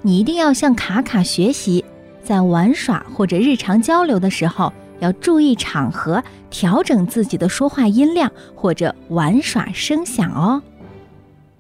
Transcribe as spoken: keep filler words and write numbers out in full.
你一定要向卡卡学习，在玩耍或者日常交流的时候，要注意场合，调整自己的说话音量或者玩耍声响哦。